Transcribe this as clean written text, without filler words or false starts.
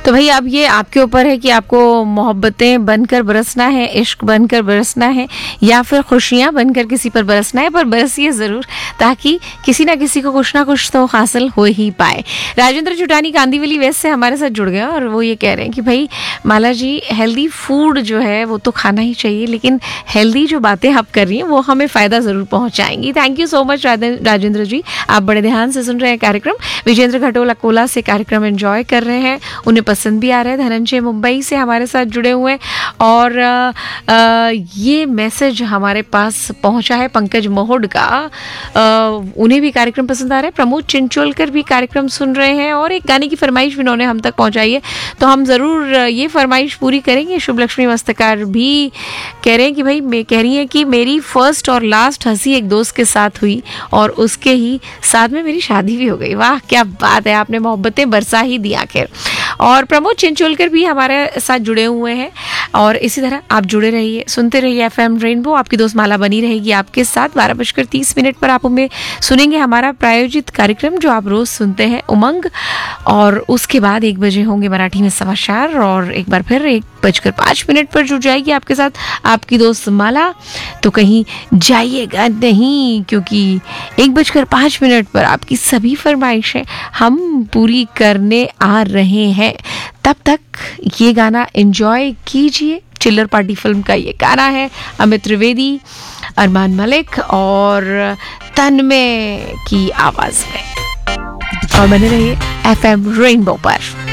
तो भाई अब ये आपके ऊपर है कि आपको मोहब्बतें बनकर बरसना है, इश्क बनकर बरसना है, या फिर खुशियाँ बनकर किसी पर बरसना है, पर बरसिए ज़रूर ताकि किसी ना किसी को कुछ ना कुछ तो हासिल हो ही पाए। राजेंद्र चुटानी कांदीवली वेस्ट से हमारे साथ जुड़ गए और वो ये कह रहे हैं कि भाई माला जी, हेल्दी फूड जो है वो तो खाना ही चाहिए, लेकिन हेल्दी जो बातें आप कर रही हैं वो हमें फ़ायदा ज़रूर पहुँचाएंगी। Thank you so much Rajendra जी, आप बड़े ध्यान से सुन रहे हैं कार्यक्रम। विजेंद्र घटोल अकोला से कार्यक्रम एंजॉय कर रहे हैं, उन्हें पसंद भी आ रहा है। धनंजय मुंबई से हमारे साथ जुड़े हुए हैं और ये मैसेज हमारे पास पहुंचा है पंकज मोहड का, उन्हें भी कार्यक्रम पसंद आ रहा है। प्रमोद चिंचोलकर भी कार्यक्रम सुन रहे हैं और एक गाने की फरमाइश भी उन्होंने हम तक पहुंचाई है, तो हम ज़रूर ये फरमाइश पूरी करेंगे। शुभ लक्ष्मी मस्तकार भी कह रहे हैं कि भाई मैं कह रही है कि मेरी फर्स्ट और लास्ट हंसी एक दोस्त के साथ हुई और उसके ही साथ में मेरी शादी भी हो गई। वाह क्या बात है, आपने मोहब्बतें बरसा ही दी आखिर। और प्रमोद चिंचोलकर भी हमारे साथ जुड़े हुए हैं और इसी तरह आप जुड़े रहिए, सुनते रहिए एफएम रेनबो। आपकी दोस्त माला बनी रहेगी आपके साथ। 12:30 पर आप हमें सुनेंगे हमारा प्रायोजित कार्यक्रम जो आप रोज सुनते हैं, उमंग, और उसके बाद 1 बजे होंगे मराठी में समाचार और एक बार फिर 1:05 पर जुड़ जाएगी आपके साथ आपकी दोस्त माला। तो कहीं जाइएगा नहीं, क्योंकि 1:05 पर आपकी सभी फरमाइशें हम पूरी करने आ रहे हैं। तब तक ये गाना एंजॉय कीजिए। चिल्लर पार्टी फिल्म का ये गाना है, अमित त्रिवेदी, अरमान मलिक और तन्मय की आवाज में। और बने रहिए एफएम रेनबो पर।